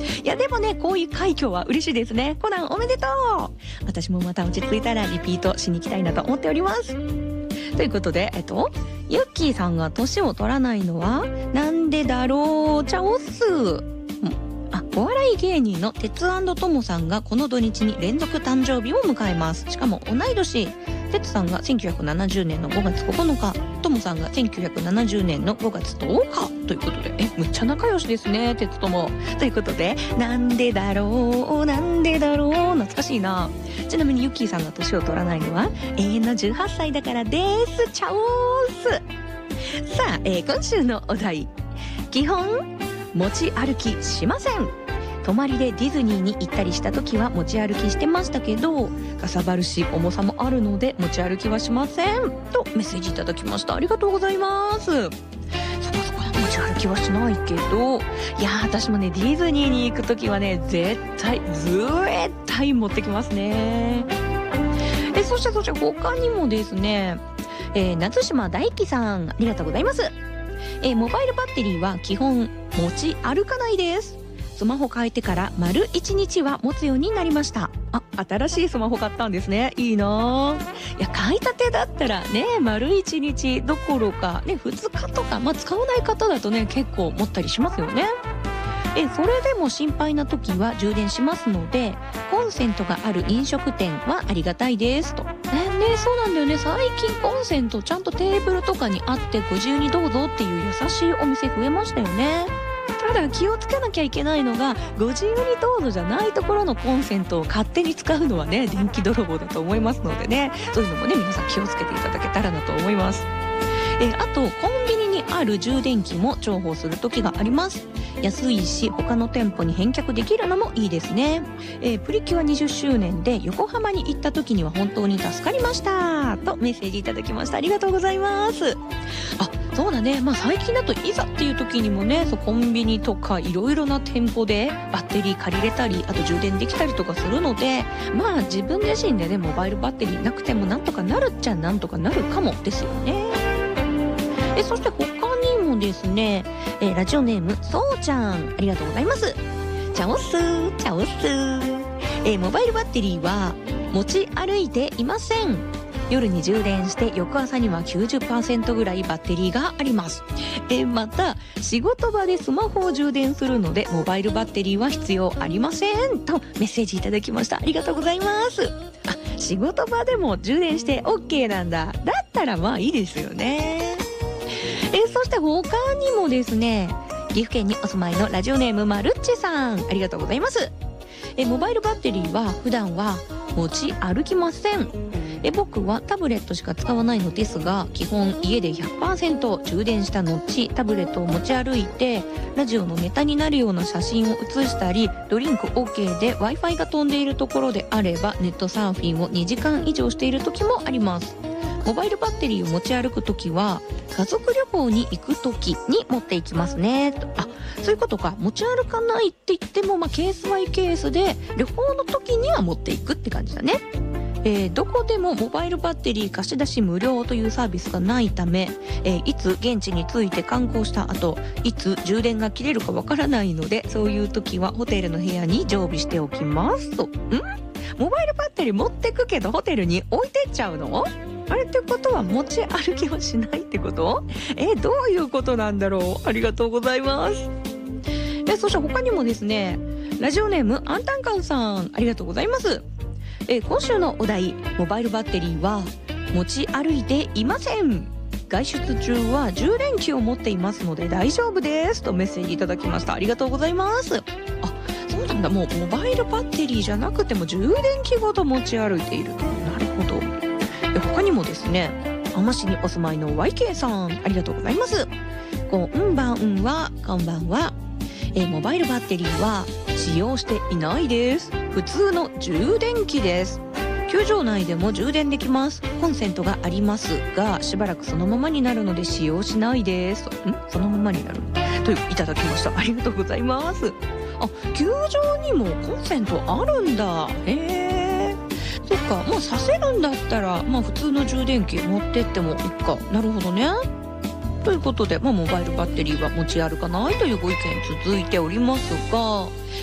いやでもね、こういう快挙は嬉しいですね。コナンおめでとう。私もまた落ち着いたらリピートしに行きたいなと思っております。ということで、ユッキーさんが年を取らないのはなんでだろう。チャオス。お笑い芸人のテツ&トモさんがこの土日に連続誕生日を迎えます。しかも同い年。テツさんが1970年の5月9日、トモさんが1970年の5月10日ということで、むっちゃ仲良しですね、テツとも。ということで、なんでだろう、なんでだろう、懐かしいな。ちなみにユッキーさんが年を取らないのは永遠の18歳だからです。チャオース。さあ、今週のお題。基本持ち歩きしません。泊まりでディズニーに行ったりした時は持ち歩きしてましたけど、かさばるし重さもあるので持ち歩きはしませんとメッセージいただきました。ありがとうございます。そこ持ち歩きはしないけど、いや私もねディズニーに行く時はね絶対持ってきますね。そして他にもですね、夏島大輝さんありがとうございます。モバイルバッテリーは基本持ち歩かないです。スマホ変えてから丸1日は持つようになりました。新しいスマホ買ったんですね。いいなぁ。いや買いたてだったらね丸1日どころかね2日とか、使わない方だとね結構持ったりしますよね。それでも心配な時は充電しますので、コンセントがある飲食店はありがたいですと。そうなんだよね。最近コンセントちゃんとテーブルとかにあってご自由にどうぞっていう優しいお店増えましたよね。ただ気をつけなきゃいけないのが、ご自由にどうぞじゃないところのコンセントを勝手に使うのはね電気泥棒だと思いますのでね、そういうのもね皆さん気をつけていただけたらなと思います。あとコンビニにある充電器も重宝する時があります。安いし他の店舗に返却できるのもいいですね。プリキュア20周年で横浜に行った時には本当に助かりましたとメッセージいただきました。ありがとうございます。そうだね、最近だといざっていう時にもね、コンビニとかいろいろな店舗でバッテリー借りれたり、あと充電できたりとかするので、自分自身でねモバイルバッテリーなくてもなんとかなるっちゃなんとかなるかもですよね。そして他にもですね、ラジオネームそうちゃんありがとうございます。チャオスチャオス。モバイルバッテリーは持ち歩いていません。夜に充電して翌朝には 90% ぐらいバッテリーがあります。また仕事場でスマホを充電するのでモバイルバッテリーは必要ありませんとメッセージいただきました。ありがとうございます。仕事場でも充電して OK なんだ。だったらいいですよね。そして他にもですね、岐阜県にお住まいのラジオネームまるっちさんありがとうございます。モバイルバッテリーは普段は持ち歩きません。僕はタブレットしか使わないのですが、基本家で 100% 充電した後タブレットを持ち歩いてラジオのネタになるような写真を写したり、ドリンク OK で Wi-Fi が飛んでいるところであればネットサーフィンを2時間以上している時もあります。モバイルバッテリーを持ち歩くときは家族旅行に行くときに持っていきますね。そういうことか。持ち歩かないって言っても、ケースバイケースで旅行の時には持っていくって感じだね。どこでもモバイルバッテリー貸し出し無料というサービスがないため、いつ現地に着いて観光した後いつ充電が切れるかわからないので、そういう時はホテルの部屋に常備しておきますと。モバイルバッテリー持ってくけどホテルに置いてっちゃうの？あれってことは持ち歩きをしないってこと？どういうことなんだろう。ありがとうございます。そして他にもですね、ラジオネームアンタンカンさんありがとうございます。今週のお題、モバイルバッテリーは持ち歩いていません。外出中は充電器を持っていますので大丈夫ですとメッセージいただきました。ありがとうございます。そうなんだ。もうモバイルバッテリーじゃなくても充電器ごと持ち歩いている。なるほど。他にもですね、網走にお住まいの YK さんありがとうございます。こんばんは。モバイルバッテリーは使用していないです。普通の充電器です。球場内でも充電できます。コンセントがありますがしばらくそのままになるので使用しないです。そのままになるといただきました。ありがとうございます。球場にもコンセントあるんだ。そっか。させるんだったら普通の充電器持ってってもいいか。なるほどね。ということで、モバイルバッテリーは持ち歩かないというご意見続いておりますが、